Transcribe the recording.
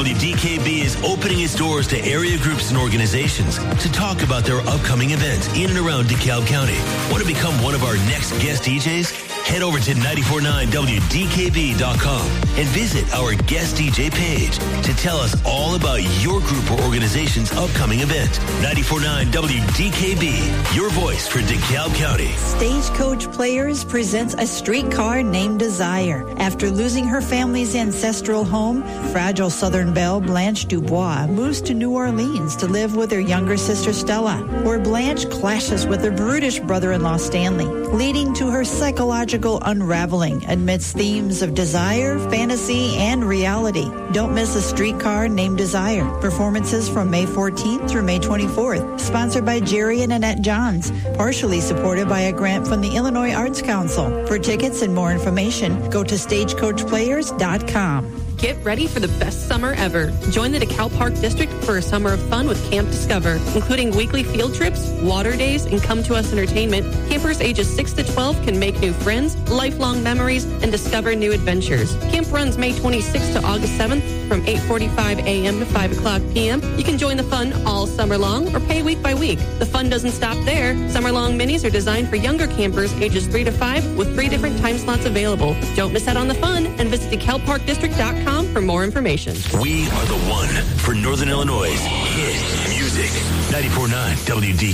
WDKB is opening its doors to area groups and organizations to talk about their upcoming events in and around DeKalb County. Want to become one of our next guest DJs? Head over to 949WDKB.com and visit our guest DJ page to tell us all about your group or organization's upcoming event. 949 WDKB, your voice for DeKalb County. Stagecoach Players presents A Streetcar Named Desire. After losing her family's ancestral home, fragile Southern belle Blanche Dubois moves to New Orleans to live with her younger sister Stella, where Blanche clashes with her brutish brother-in-law Stanley, leading to her psychological unraveling amidst themes of desire, fantasy, and reality. Don't miss A Streetcar Named Desire. Performances from May 14th through May 24th. Sponsored by Jerry and Annette Johns. Partially supported by a grant from the Illinois Arts Council. For tickets and more information, go to stagecoachplayers.com. Get ready for the best summer ever. Join the DeKalb Park District for a summer of fun with Camp Discover, including weekly field trips, water days, and Come to Us entertainment. Campers ages 6 to 12 can make new friends, lifelong memories, and discover new adventures. Camp runs May 26th to August 7th from 8:45 a.m. to 5 o'clock p.m. You can join the fun all summer long or pay week by week. The fun doesn't stop there. Summer-long minis are designed for younger campers ages 3 to 5 with 3 different time slots available. Don't miss out on the fun and visit DeKalbParkDistrict.com for more information. We are the one for Northern Illinois' hit music. 94.9 WD.